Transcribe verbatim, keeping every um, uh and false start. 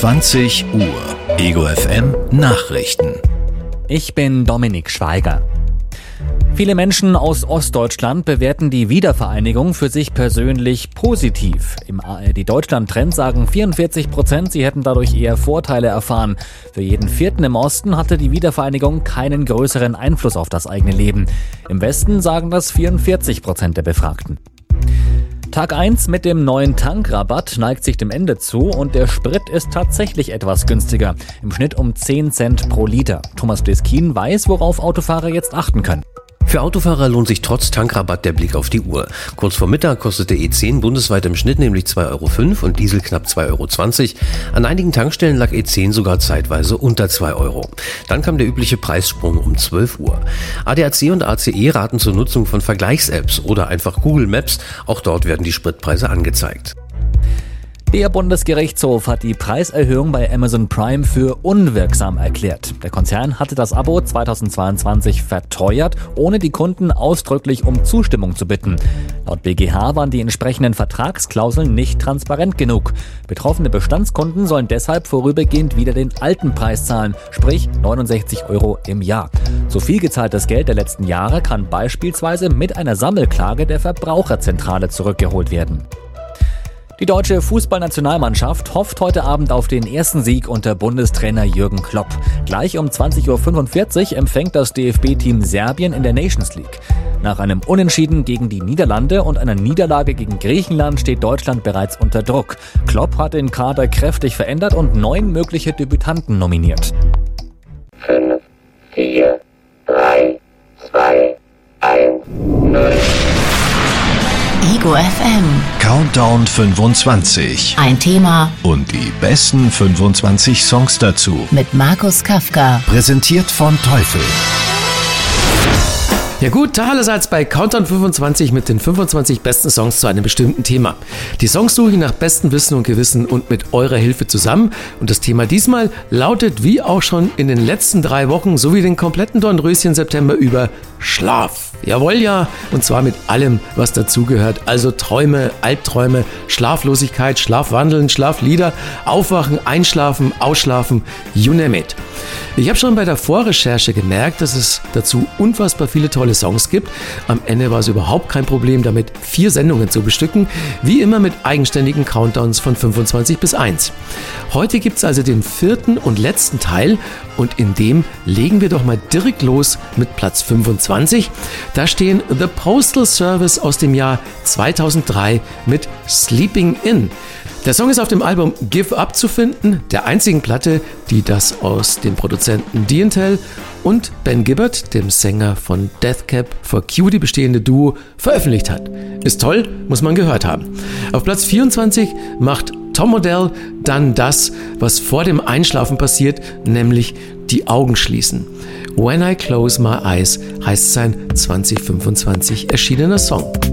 zwanzig Uhr. Ego F M Nachrichten. Ich bin Dominik Schweiger. Viele Menschen aus Ostdeutschland bewerten die Wiedervereinigung für sich persönlich positiv. Im A R D-Deutschland-Trend sagen vierundvierzig Prozent, sie hätten dadurch eher Vorteile erfahren. Für jeden Vierten im Osten hatte die Wiedervereinigung keinen größeren Einfluss auf das eigene Leben. Im Westen sagen das vierundvierzig Prozent der Befragten. Tag eins mit dem neuen Tankrabatt neigt sich dem Ende zu und der Sprit ist tatsächlich etwas günstiger. Im Schnitt um zehn Cent pro Liter. Thomas Bleskin weiß, worauf Autofahrer jetzt achten können. Für Autofahrer lohnt sich trotz Tankrabatt der Blick auf die Uhr. Kurz vor Mittag kostete E zehn bundesweit im Schnitt nämlich zwei Euro fünf und Diesel knapp zwei Euro zwanzig. An einigen Tankstellen lag E zehn sogar zeitweise unter zwei Euro. Dann kam der übliche Preissprung um zwölf Uhr. A D A C und A C E raten zur Nutzung von Vergleichs-Apps oder einfach Google Maps. Auch dort werden die Spritpreise angezeigt. Der Bundesgerichtshof hat die Preiserhöhung bei Amazon Prime für unwirksam erklärt. Der Konzern hatte das Abo zweitausendzweiundzwanzig verteuert, ohne die Kunden ausdrücklich um Zustimmung zu bitten. Laut B G H waren die entsprechenden Vertragsklauseln nicht transparent genug. Betroffene Bestandskunden sollen deshalb vorübergehend wieder den alten Preis zahlen, sprich neunundsechzig Euro im Jahr. So viel gezahltes Geld der letzten Jahre kann beispielsweise mit einer Sammelklage der Verbraucherzentrale zurückgeholt werden. Die deutsche Fußballnationalmannschaft hofft heute Abend auf den ersten Sieg unter Bundestrainer Jürgen Klopp. Gleich um zwanzig Uhr fünfundvierzig empfängt das D F B-Team Serbien in der Nations League. Nach einem Unentschieden gegen die Niederlande und einer Niederlage gegen Griechenland steht Deutschland bereits unter Druck. Klopp hat den Kader kräftig verändert und neun mögliche Debütanten nominiert. fünf, vier, drei, zwei, eins, null. Ego F M. Countdown fünfundzwanzig. Ein Thema Und die besten fünfundzwanzig Songs dazu. mit Markus Kafka. Präsentiert von Teufel. Ja gut, Tag allerseits bei Countdown fünfundzwanzig mit den fünfundzwanzig besten Songs zu einem bestimmten Thema. Die Songs suche ich nach bestem Wissen und Gewissen und mit eurer Hilfe zusammen. Und das Thema diesmal lautet, wie auch schon in den letzten drei Wochen sowie den kompletten Dornröschen-September über, Schlaf. Jawohl, ja. Und zwar mit allem, was dazugehört. Also Träume, Albträume, Schlaflosigkeit, Schlafwandeln, Schlaflieder, Aufwachen, Einschlafen, Ausschlafen, you name it. Ich habe schon bei der Vorrecherche gemerkt, dass es dazu unfassbar viele tolle Songs gibt. Am Ende war es überhaupt kein Problem, damit vier Sendungen zu bestücken, wie immer mit eigenständigen Countdowns von fünfundzwanzig bis eins. Heute gibt es also den vierten und letzten Teil und in dem legen wir doch mal direkt los mit Platz fünfundzwanzig. Da stehen The Postal Service aus dem Jahr zweitausenddrei mit Sleeping In. Der Song ist auf dem Album Give Up zu finden, der einzigen Platte, die das aus den Produzenten D and T und Ben Gibbard, dem Sänger von Death Cab for Cutie bestehende Duo, veröffentlicht hat. Ist toll, muss man gehört haben. Auf Platz vierundzwanzig macht Tom Odell dann das, was vor dem Einschlafen passiert, nämlich die Augen schließen. When I Close My Eyes heißt sein zwanzig fünfundzwanzig erschienener Song.